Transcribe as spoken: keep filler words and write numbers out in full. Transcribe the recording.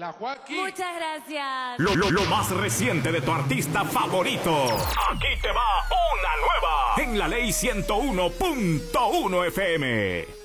La Joaquín. Muchas gracias. Lo, lo, lo más reciente de tu artista favorito. Aquí te va una nueva. En la Ley ciento uno punto uno F M.